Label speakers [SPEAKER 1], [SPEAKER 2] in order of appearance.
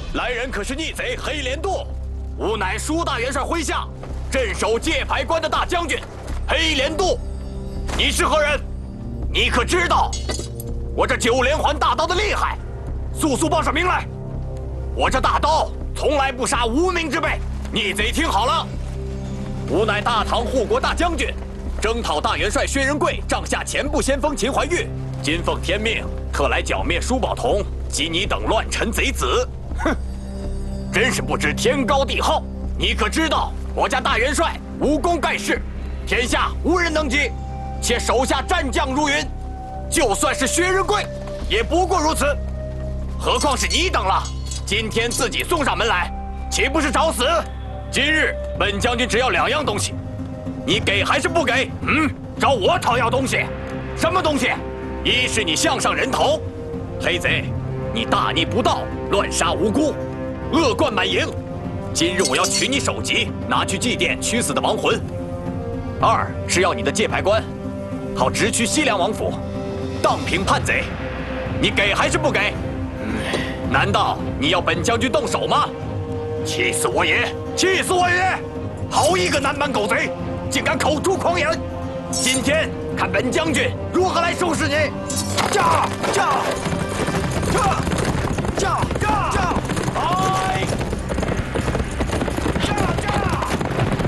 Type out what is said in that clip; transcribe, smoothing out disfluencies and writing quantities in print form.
[SPEAKER 1] 来人可是逆贼黑莲渡，吾乃舒大元帅麾下镇守界牌关的大将军黑莲渡。你是何人？你可知道我这9连环大刀的厉害？速速报上名来！我这大刀从来不杀无名之辈。逆贼听好了，吾乃大唐护国大将军，征讨大元帅薛仁贵帐下前部先锋秦怀玉，今奉天命，特来剿灭舒宝同及你等乱臣贼子。哼，真是不知天高地厚。你可知道我家大元帅武功盖世，天下无人能及，且手下战将如云，就算是薛仁贵，也不过如此。何况是你等了？今天自己送上门来，岂不是找死？今日本将军只要2样东西，你给还是不给？找我讨要东西？什么东西？一是你项上人头，黑贼，你大逆不道，乱杀无辜，恶贯满盈。今日我要取你首级，拿去祭奠屈死的亡魂。2是要你的界牌关，好直驱西凉王府，荡平叛贼。你给还是不给？难道你要本将军动手吗？气死我也！气死我也！好一个南蛮狗贼，竟敢口出狂言！今天看本将军如何来收拾你！驾！